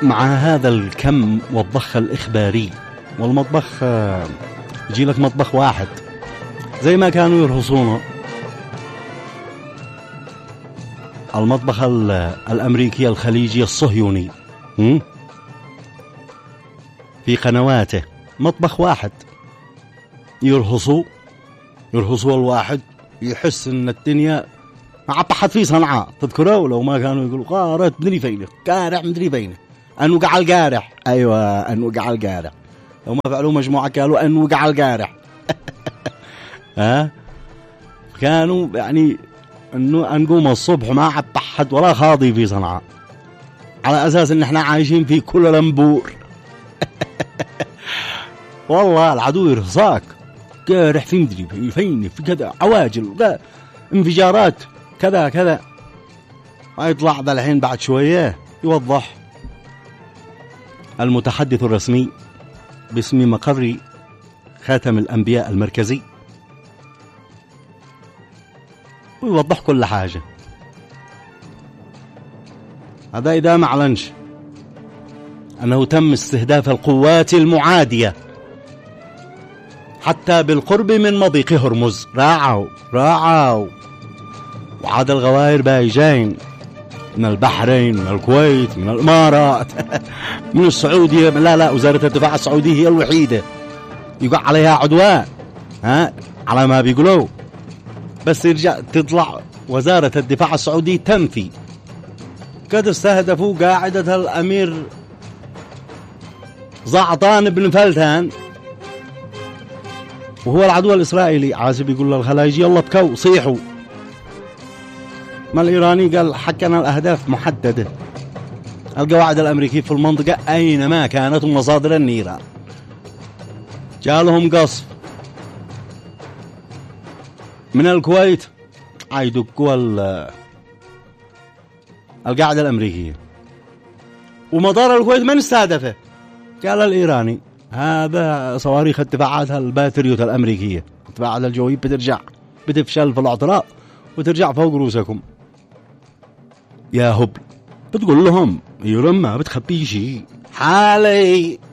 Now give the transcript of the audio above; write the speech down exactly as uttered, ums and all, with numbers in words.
مع هذا الكم والضخ الإخباري، والمطبخ يجي لك مطبخ واحد زي ما كانوا يرهصونه المطبخ الأمريكي الخليجي الصهيوني في قنواته، مطبخ واحد يرهصوا يرهصوا الواحد يحس ان الدنيا عطحت في صنعاء. تذكروا لو ما كانوا يقولوا قارت مدري فينه قارح مدري فينه انوقع القارح، ايوه انوقع القارح. لو ما فعلوا مجموعه قالوا انوقع القارح ها كانوا يعني انه نقوم الصبح ما عطحت ولا خاضي في صنعاء، على اساس ان احنا عايشين في كل لمبور والله العدو يرهصاك قارح في مدري فين في كذا عواجل انفجارات كذا كذا. ويطلع ذا الحين بعد شويه يوضح المتحدث الرسمي باسم مقر خاتم الأنبياء المركزي ويوضح كل حاجة. هذا إذا ما أعلنش أنه تم استهداف القوات المعادية حتى بالقرب من مضيق هرمز. راعوا راعوا وعاد الغوائر بايجين من البحرين من الكويت من الإمارات من السعودية. لا لا وزارة الدفاع السعودية هي الوحيدة يقع عليها عدوان ها على ما بيقولوا، بس يرجع تطلع وزارة الدفاع السعودي تنفي. قد استهدفوا قاعدة الأمير زعطان بن فلتان وهو العدو الإسرائيلي. عازب يقول للخلايجي يلا بكوا صيحوا. ما الإيراني قال حكنا الأهداف محددة. القواعد الأمريكية في المنطقة أينما كانت مصادر النيران جالهم قصف من الكويت عيدقوا القاعدة الأمريكية ومطار الكويت من استهدفه؟ قال الإيراني هذا صواريخ الدفاعات الباتريوت الأمريكية الدفاعات الجوية بترجع بتفشل في الاعتراض وترجع فوق رؤوسكم. يا هبل بتقول لهم يرمى بتخبي شيء حالي